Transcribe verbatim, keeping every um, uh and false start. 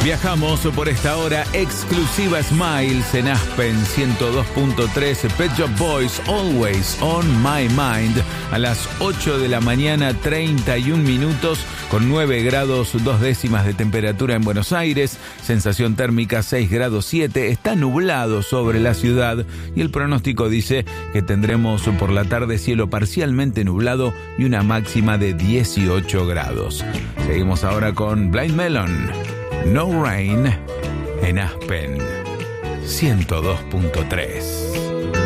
Viajamos por esta hora exclusiva Smiles en Aspen ciento dos punto tres, Pet Shop Boys, Always on My Mind, a las ocho de la mañana, treinta y un minutos, con nueve grados dos décimas de temperatura en Buenos Aires, sensación térmica seis grados siete, está nublado sobre la ciudad y el pronóstico dice que tendremos por la tarde cielo parcialmente nublado y una máxima de dieciocho grados. Seguimos ahora con Blind Melon, No Rain, en Aspen ciento dos punto tres.